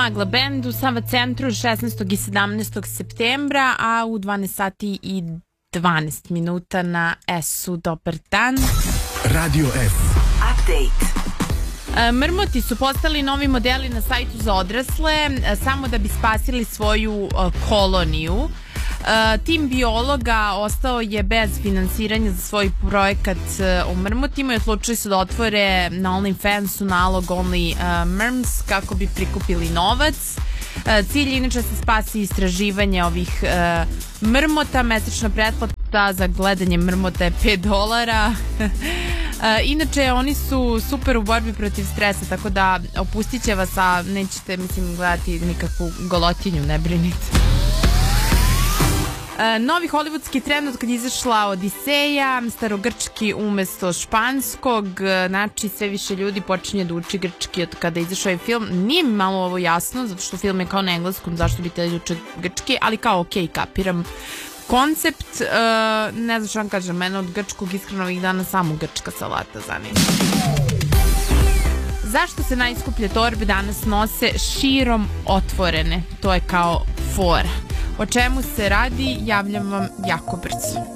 Magla Band u Sava centru 16. i 17. septembra, a u 12 sati i 12 minuta na S-u. Dobar dan. Radio S. Update. Mrmoti su postali novi modeli na sajtu za odrasle samo da bi spasili svoju koloniju. Tim biologa ostao je bez finansiranja za svoj projekat o mrmotima i odlučili su da otvore na OnlyFansu nalog Only Mrms kako bi prikupili novac. Cilj je inače da se spasi istraživanje ovih mrmota. Mesečna pretplata za gledanje mrmota je $5. Inače, oni su super u borbi protiv stresa, tako da opustit će vas, a nećete, gledati nikakvu golotinju, ne brinite. Novi hollywoodski trend od kad je izašla Odiseja, starogrčki umesto španskog, znači sve više ljudi počinje da uči grčki od kada je izašao ovaj film. Nije mi malo ovo jasno, zato što film je kao na engleskom, zašto bi te uče grčki, ali kao okej, kapiram koncept. Ne znam što vam kažem, mene od grčkog iskreno ovih dana samo grčka salata zanima. Zašto se najskuplje torbe danas nose širom otvorene? To je kao fora. O čemu se radi, javljam vam jako brzo.